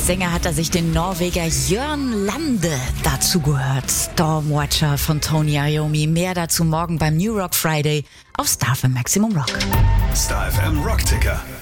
Als Sänger hat er sich den Norweger Jørn Lande dazu gehört. Stormwatcher von Tony Iommi. Mehr dazu morgen beim New Rock Friday auf Star FM Maximum Rock. Star FM Rockticker.